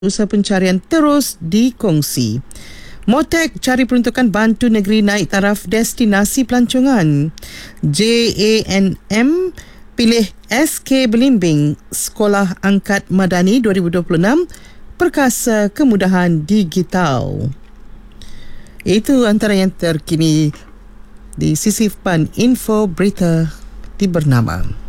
usaha pencarian terus dikongsi. Motek cari peruntukan bantu negeri naik taraf destinasi pelancongan. JANM pilih SK Belimbing Sekolah Angkat Madani 2026 perkasa kemudahan digital. Itu antara yang terkini di sisipan info berita di Bernama.